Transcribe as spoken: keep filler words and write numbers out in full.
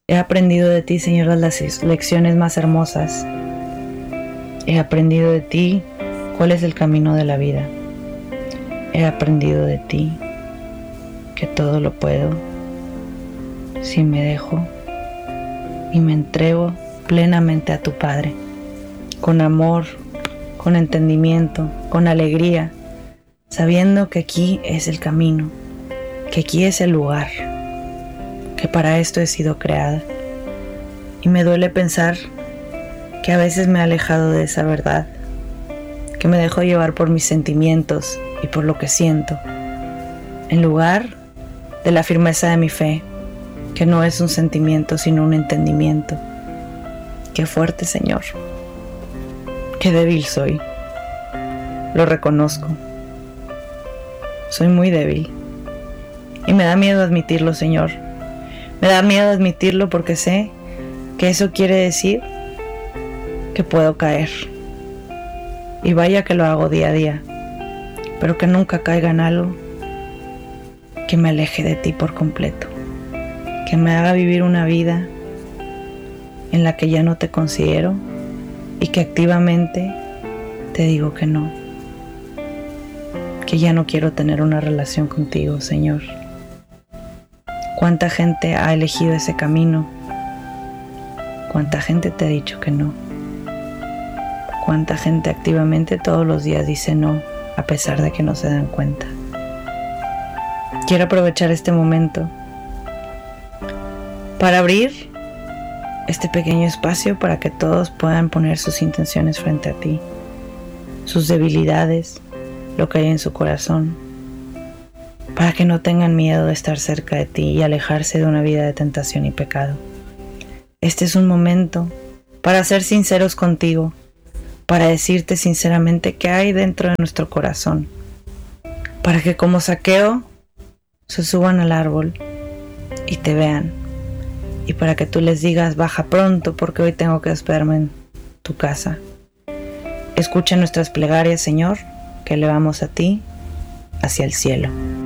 He aprendido de ti, Señor, las lecciones más hermosas. He aprendido de ti cuál es el camino de la vida. He aprendido de ti que todo lo puedo si me dejo y me entrego plenamente a tu Padre, con amor, con entendimiento, con alegría, sabiendo que aquí es el camino, que aquí es el lugar, que para esto he sido creada. Y me duele pensar que a veces me he alejado de esa verdad, que me dejo llevar por mis sentimientos y por lo que siento, en lugar de la firmeza de mi fe, que no es un sentimiento sino un entendimiento. Qué fuerte, Señor. Qué débil soy. Lo reconozco. Soy muy débil. Y me da miedo admitirlo, Señor. Me da miedo admitirlo porque sé que eso quiere decir que puedo caer. Y vaya que lo hago día a día, pero que nunca caiga en algo que me aleje de ti por completo, que me haga vivir una vida en la que ya no te considero y que activamente te digo que no, que ya no quiero tener una relación contigo, Señor. ¿Cuánta gente ha elegido ese camino? ¿Cuánta gente te ha dicho que no? ¿Cuánta gente activamente todos los días dice no, a pesar de que no se dan cuenta? Quiero aprovechar este momento para abrir este pequeño espacio para que todos puedan poner sus intenciones frente a ti, sus debilidades, lo que hay en su corazón, para que no tengan miedo de estar cerca de ti y alejarse de una vida de tentación y pecado. Este es un momento para ser sinceros contigo, para decirte sinceramente qué hay dentro de nuestro corazón, para que como Zaqueo se suban al árbol y te vean, y para que tú les digas: baja pronto porque hoy tengo que hospedarme en tu casa. Escucha nuestras plegarias, Señor, que elevamos a ti hacia el cielo.